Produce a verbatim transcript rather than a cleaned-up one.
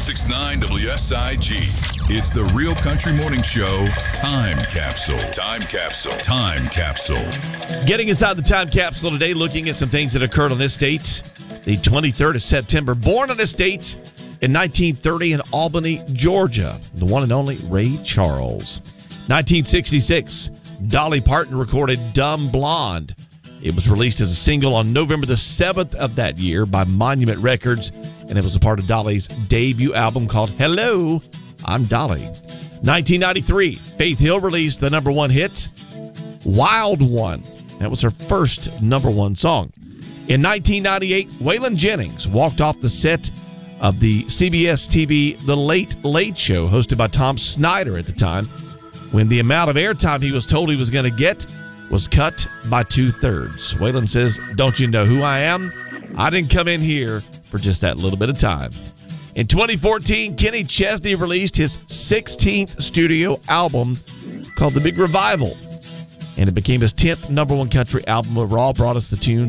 ninety-six point nine W S I G. It's the Real Country Morning Show Time Capsule. Time Capsule. Time Capsule. Getting inside the Time Capsule today, looking at some things that occurred on this date, the twenty-third of September. Born on this date in nineteen thirty in Albany, Georgia, the one and only Ray Charles. nineteen sixty-six, Dolly Parton recorded Dumb Blonde. It was released as a single on November the seventh of that year by Monument Records, and it was a part of Dolly's debut album called Hello, I'm Dolly. nineteen ninety-three, Faith Hill released the number one hit, Wild One. That was her first number one song. In nineteen ninety-eight, Waylon Jennings walked off the set of the C B S T V The Late Late Show, hosted by Tom Snyder at the time, when the amount of airtime he was told he was going to get was cut by two-thirds. Waylon says, "Don't you know who I am? I didn't come in here for just that little bit of time." In twenty fourteen, Kenny Chesney released his sixteenth studio album called The Big Revival, and it became his tenth number one country album overall. Brought us the tune